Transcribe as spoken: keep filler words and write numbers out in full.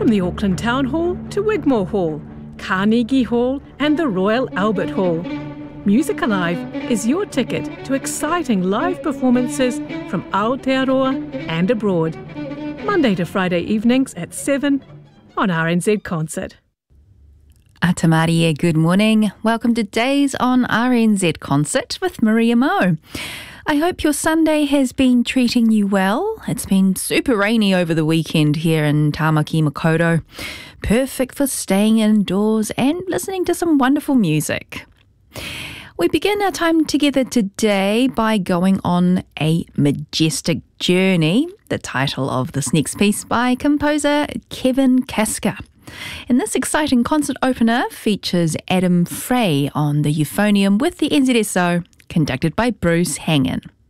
From the Auckland Town Hall to Wigmore Hall, Carnegie Hall and the Royal Albert Hall. Music Alive is your ticket to exciting live performances from Aotearoa and abroad. Monday to Friday evenings at seven on R N Z Concert. Atamarie, good morning. Welcome to Days on R N Z Concert with Maria Mo. I hope your Sunday has been treating you well. It's been super rainy over the weekend here in Tamaki Makaurau. Perfect for staying indoors and listening to some wonderful music. We begin our time together today by going on a majestic journey, the title of this next piece by composer Kevin Kaska. And this exciting concert opener features Adam Frey on the euphonium with the N Z S O, conducted by Bruce Hangen.